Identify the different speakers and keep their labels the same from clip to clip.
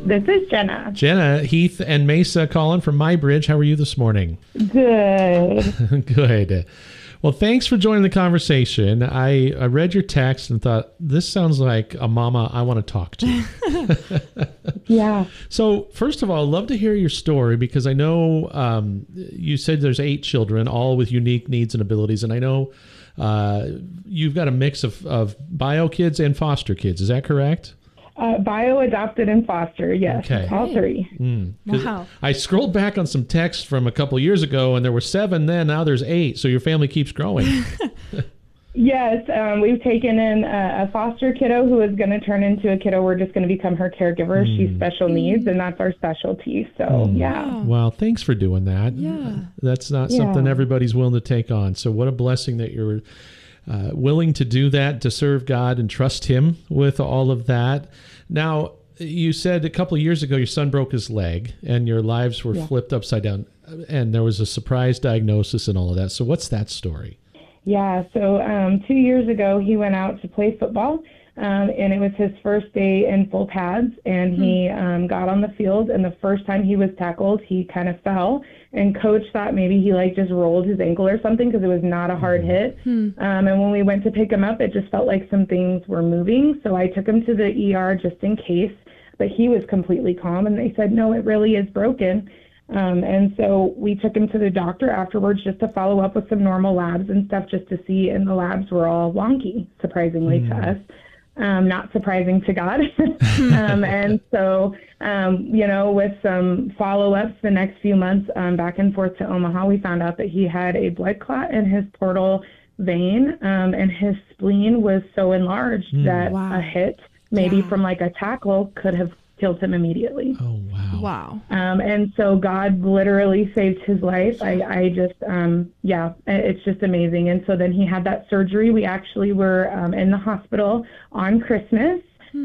Speaker 1: This is Jenna.
Speaker 2: Jenna, Heath, and Mesa calling from My Bridge. How are you this morning?
Speaker 1: Good.
Speaker 2: Good. Well, thanks for joining the conversation. I read your text and thought, this sounds like a mama I want to talk to.
Speaker 1: Yeah.
Speaker 2: So, first of all, I'd love to hear your story because I know you said there's 8 children, all with unique needs and abilities. And I know you've got a mix of bio kids and foster kids. Is that correct?
Speaker 1: Bio, adopted, and foster. Yes.
Speaker 2: Okay.
Speaker 1: All 3.
Speaker 3: Wow.
Speaker 2: I scrolled back on some texts from a couple years ago, and there were 7 then. Now there's 8. So your family keeps growing.
Speaker 1: Yes. We've taken in a foster kiddo who is going to turn into a kiddo. We're just going to become her caregiver. She's special needs, and that's our specialty. So, yeah.
Speaker 2: Well, thanks for doing that.
Speaker 3: Yeah.
Speaker 2: That's not something everybody's willing to take on. So what a blessing that you're willing to do that, to serve God and trust Him with all of that. Now, you said a couple of years ago your son broke his leg and your lives were flipped upside down, and there was a surprise diagnosis and all of that. So what's that story?
Speaker 1: Yeah. So 2 years ago, he went out to play football, and it was his first day in full pads, and he got on the field, and the first time he was tackled, he kind of fell, and coach thought maybe he just rolled his ankle or something because it was not a hard hit. And when we went to pick him up, it just felt like some things were moving. So I took him to the ER just in case, but he was completely calm, and they said, no, it really is broken. And so we took him to the doctor afterwards just to follow up with some normal labs and stuff just to see, and the labs were all wonky, surprisingly to us. Not surprising to God. And so, with some follow-ups the next few months back and forth to Omaha, we found out that he had a blood clot in his portal vein, and his spleen was so enlarged that a hit, maybe from a tackle, could have killed him immediately.
Speaker 2: Oh, wow.
Speaker 3: Wow.
Speaker 1: And so God literally saved his life. I just, it's just amazing. And so then he had that surgery. We actually were in the hospital on Christmas,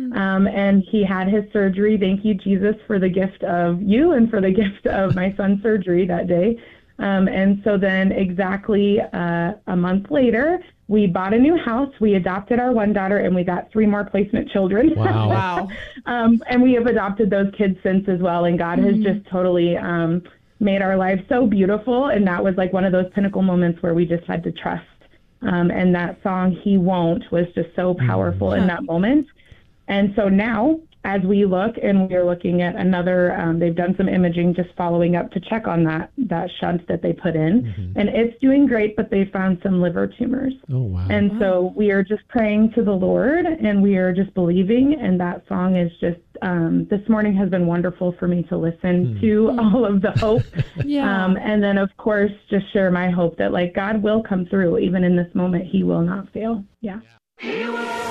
Speaker 1: and he had his surgery. Thank you, Jesus, for the gift of you and for the gift of my son's surgery that day. And so then exactly a month later, we bought a new house, we adopted our one daughter, and we got 3 more placement children.
Speaker 2: Wow.
Speaker 1: And we have adopted those kids since as well. And God has just totally made our lives so beautiful. And that was one of those pinnacle moments where we just had to trust. And that song, He Won't, was just so powerful in that moment. And so now, as we look, and we are looking at another, they've done some imaging just following up to check on that shunt that they put in. And it's doing great, but they found some liver tumors.
Speaker 2: Oh, wow.
Speaker 1: And so we are just praying to the Lord, and we are just believing. And that song is just, this morning has been wonderful for me to listen to all of the hope. And then, of course, just share my hope that God will come through. Even in this moment, He will not fail. Yeah.